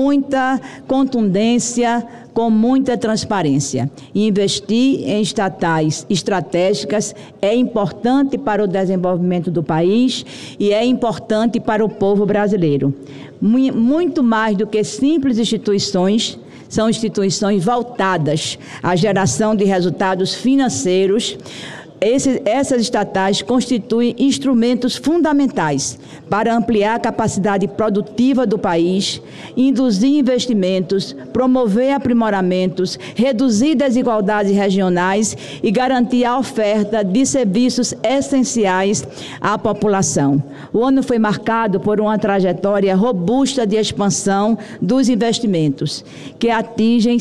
muita contundência, com muita transparência. Investir em estatais estratégicas é importante para o desenvolvimento do país e é importante para o povo brasileiro. Muito mais do que simples instituições, são instituições voltadas à geração de resultados financeiros. Essas estatais constituem instrumentos fundamentais para ampliar a capacidade produtiva do país, induzir investimentos, promover aprimoramentos, reduzir desigualdades regionais e garantir a oferta de serviços essenciais à população. O ano foi marcado por uma trajetória robusta de expansão dos investimentos, que atingem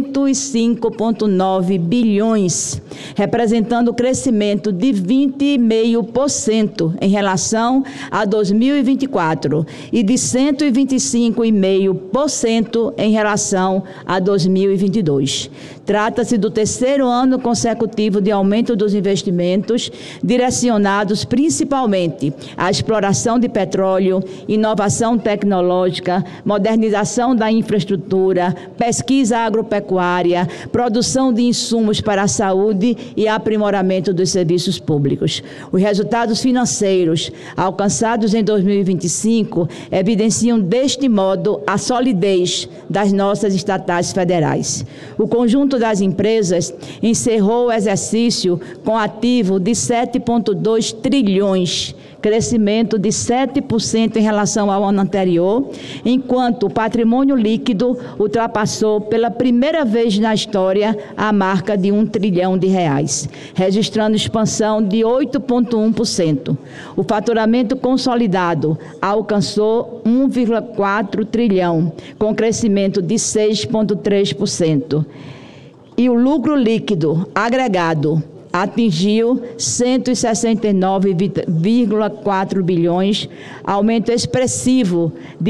105,9 bilhões, representando o crescimento de 20,5% em relação a 2024 e de 125,5% em relação a 2022. Trata-se do terceiro ano consecutivo de aumento dos investimentos, direcionados principalmente à exploração de petróleo, inovação tecnológica, modernização da infraestrutura, pesquisa agropecuária, produção de insumos para a saúde e aprimoramento dos serviços públicos. Os resultados financeiros alcançados em 2025 evidenciam deste modo a solidez das nossas estatais federais. O conjunto das empresas encerrou o exercício com ativo de 7,2 trilhões, crescimento de 7% em relação ao ano anterior, enquanto o patrimônio líquido ultrapassou pela primeira vez na história a marca de R$1 trilhão, registrando expansão de 8,1%. O faturamento consolidado alcançou 1,4 trilhão, com crescimento de 6,3%. E o lucro líquido agregado atingiu 169,4 bilhões, aumento expressivo de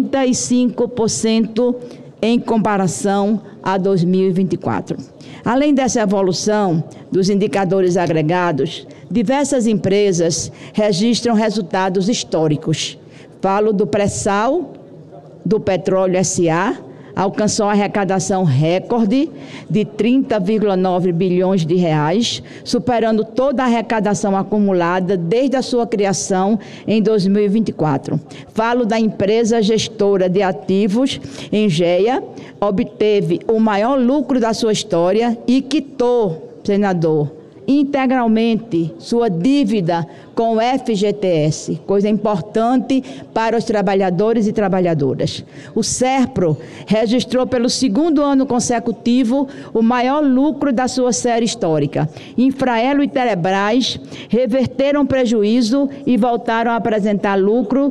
45% em comparação a 2024. Além dessa evolução dos indicadores agregados, diversas empresas registram resultados históricos. Falo do pré-sal do Petróleo S.A., alcançou a arrecadação recorde de 30,9 bilhões de reais, superando toda a arrecadação acumulada desde a sua criação em 2024. Falo da empresa gestora de ativos, Engea, obteve o maior lucro da sua história e quitou, senador, integralmente sua dívida com o FGTS, coisa importante para os trabalhadores e trabalhadoras. O Serpro registrou pelo segundo ano consecutivo o maior lucro da sua série histórica. Infraero e Telebrás reverteram prejuízo e voltaram a apresentar lucro,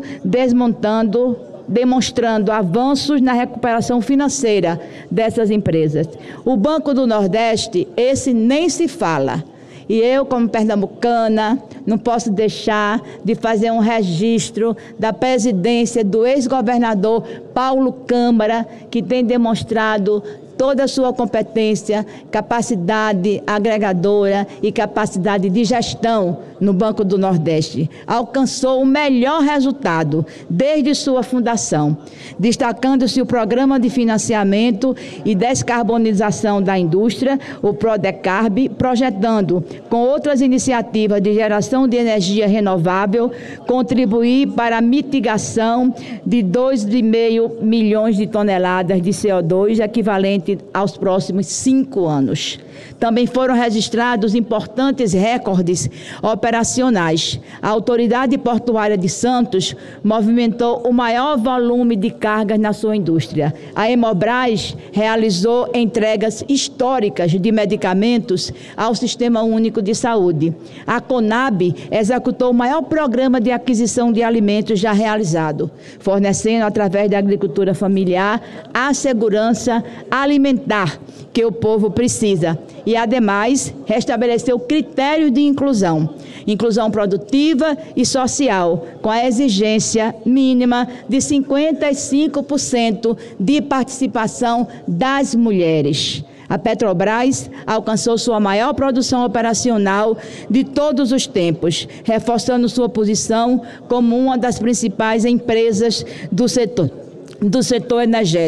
demonstrando avanços na recuperação financeira dessas empresas. O Banco do Nordeste, esse nem se fala. E eu, como pernambucana, não posso deixar de fazer um registro da presidência do ex-governador Paulo Câmara, que tem demonstrado toda a sua competência, capacidade agregadora e capacidade de gestão no Banco do Nordeste. Alcançou o melhor resultado desde sua fundação, destacando-se o Programa de Financiamento e Descarbonização da Indústria, o PRODECARB, projetando, com outras iniciativas de geração de energia renovável, contribuir para a mitigação de 2,5 milhões de toneladas de CO2, equivalente aos próximos 5 anos. Também foram registrados importantes recordes operacionais. A Autoridade Portuária de Santos movimentou o maior volume de cargas na sua indústria. A Hemobras realizou entregas históricas de medicamentos ao Sistema Único de Saúde. A Conab executou o maior programa de aquisição de alimentos já realizado, fornecendo, através da agricultura familiar, a segurança alimentar que o povo precisa. E, ademais, restabeleceu critérios de inclusão produtiva e social, com a exigência mínima de 55% de participação das mulheres. A Petrobras alcançou sua maior produção operacional de todos os tempos, reforçando sua posição como uma das principais empresas do setor energético.